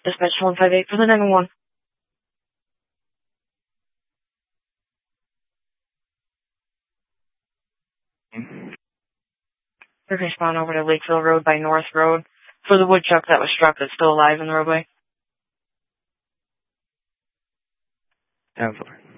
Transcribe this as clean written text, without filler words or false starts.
Dispatch 158 for the 911. Respond over to Lakeville Road by North Road for the woodchuck that was struck that's still alive in the roadway. 10-4.